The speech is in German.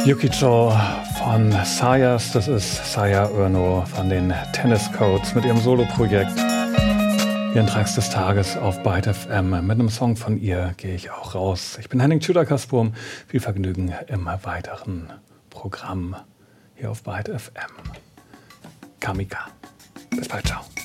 Yukicho von Sayas, das ist Saya Urno von den Tennis Codes mit ihrem Soloprojekt. Ihren Tracks des Tages auf Byte FM. Mit einem Song von ihr gehe ich auch raus. Ich bin Henning Tschüder-Kasburm. Viel Vergnügen im weiteren Programm hier auf Byte FM. Kamika. Bis bald, ciao.